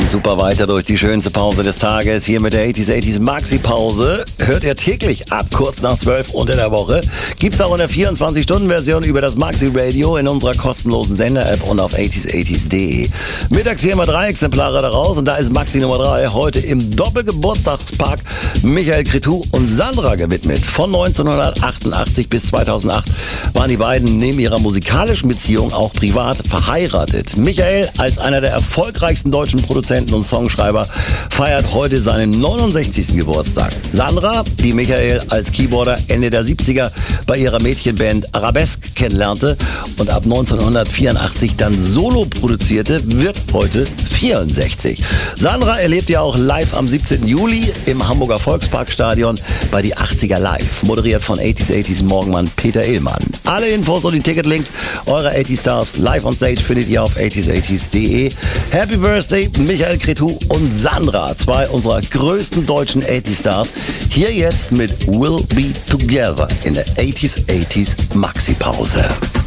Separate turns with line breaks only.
kommt super weiter durch die schönste Pause des Tages. Hier mit der 80s Maxi-Pause. Hört ihr täglich ab kurz nach 12 unter der Woche. Gibt's auch in der 24-Stunden-Version über das Maxi-Radio in unserer kostenlosen Sender-App und auf 80s80s.de. Mittags hier immer 3 Exemplare daraus und da ist Maxi Nummer 3 heute im Doppelgeburtstagspark Michael Cretu und Sandra gewidmet. Von 1988 bis 2008 waren die beiden neben ihrer musikalischen Beziehung auch privat verheiratet. Michael, als einer der erfolgreichsten deutschen Produzenten und Songschreiber, feiert heute seinen 69. Geburtstag. Sandra, die Michael als Keyboarder Ende der 70er bei ihrer Mädchenband Arabesque kennenlernte und ab 1984 dann solo produzierte, wird heute 64. Sandra erlebt ja auch live am 17. Juli im Hamburger Volksparkstadion bei die 80er Live, moderiert von 80s Morgenmann Peter Illmann. Alle Infos und die Ticketlinks eurer 80 Stars live on stage findet ihr auf 80s80s.de. Happy Birthday Michael Cretu und Sandra, zwei unserer größten deutschen 80 Stars, hier jetzt mit We'll Be Together in der 80s Maxi Pause.